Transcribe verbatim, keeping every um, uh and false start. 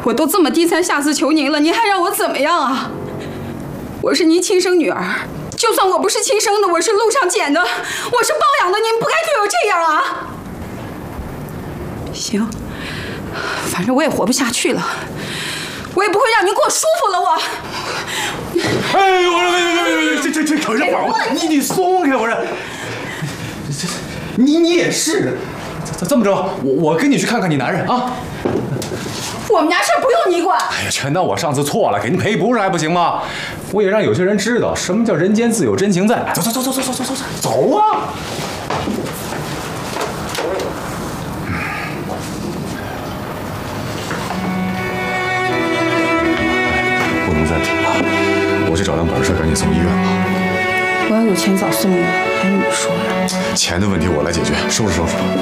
我都这么低三下四求您了，您还让我怎么样啊？我是您亲生女儿，就算我不是亲生的，我是路上捡的，我是包养的，您不该对我这样啊！行，反正我也活不下去了，我也不会让您过舒服了。我， 哎呦，我这这这可是宝，你你松开我这，这你你也是，这这么着，我我跟你去看看你男人啊。 我们家事不用你管。 哎呀，全当我上次错了，给您赔不是还不行吗？我也让有些人知道什么叫人间自有真情在。走走走走走走走走走啊！不能再提了，我去找辆板车，赶紧送医院吧。 我要有钱早送了，还用你说呀？ 钱的问题我来解决，收拾收拾。